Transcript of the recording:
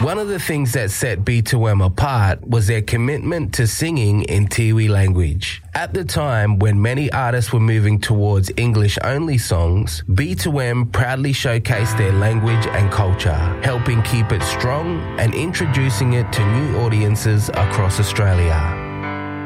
One of the things that set B2M apart was their commitment to singing in Tiwi language. At the time when many artists were moving towards English-only songs, B2M proudly showcased their language and culture, helping keep it strong and introducing it to new audiences across Australia.